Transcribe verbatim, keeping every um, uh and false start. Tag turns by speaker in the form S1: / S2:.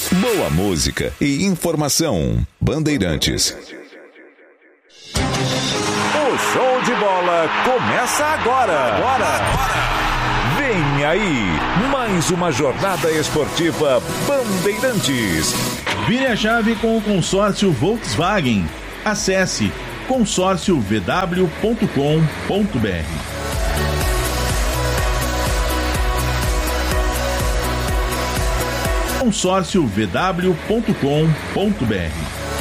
S1: Boa música e informação. Bandeirantes.
S2: O show de bola começa agora. Agora. Vem aí, mais uma jornada esportiva Bandeirantes.
S3: Vire a chave com o consórcio Volkswagen. Acesse consórcio v w ponto com ponto b r. consórcio v w ponto com ponto b r.